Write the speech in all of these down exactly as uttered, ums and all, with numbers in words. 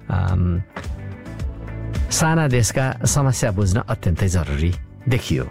साना देशका समस्या बुझ्न अत्यन्तै जरुरी देखियो।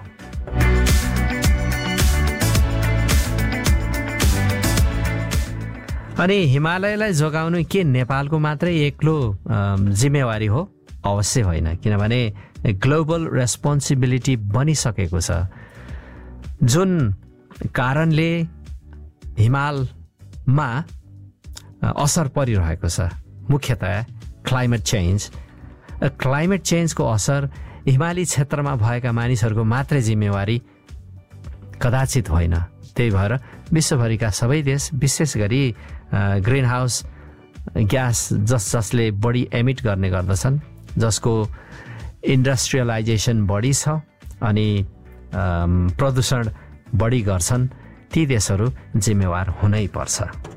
अनि हिमालयलाई जोगाउनु के नेपालको मात्रै एक्लो जिम्मेवारी हो? अवश्य होइन, किनभने ग्लोबल रेस्पोन्सिबिलिटी बनिसकेको छ। जुन कारणले हिमालमा असर परिरहेको छ, मुख्यतया क्लाइमेट चेन्ज। क्लाइमेट चेन्जको असर हिमाली क्षेत्रमा भएका मानिसहरूको मात्रै जिम्मेवारी कदाचित होइन। त्यही भएर विश्वभरिका सबै देश, विशेष गरी ग्रिन हाउस ग्यास जस जसले बढी एमिट गर्ने गर्दछन्, जसको इन्डस्ट्रियलाइजेसन बढी छ अनि प्रदूषण बढी गर्छन्, ती देशहरू जिम्मेवार हुनै पर्छ।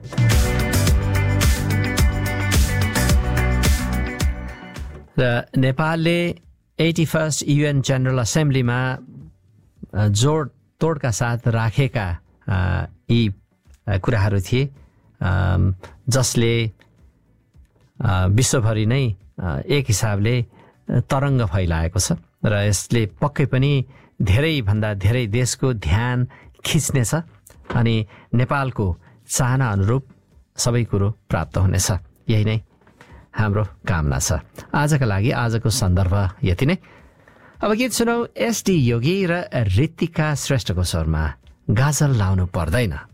र नेपालले एटी फर्स्ट युएन जनरल असेम्ब्लीमा जोड तोडका साथ राखेका यी कुराहरू थिए, जसले विश्वभरि नै एक हिसाबले तरङ्ग फैलाएको छ र यसले पक्कै पनि धेरैभन्दा धेरै देशको ध्यान खिच्नेछ अनि नेपालको चाहना अनुरूप सबै कुरो प्राप्त हुनेछ। यही नै हाम्रो कामना छ। आजका लागि आजको सन्दर्भ यति नै। अब गीत सुनौ एसडी योगी र ऋतिका श्रेष्ठको स्वरमा, गाजल लाउनु पर्दैन।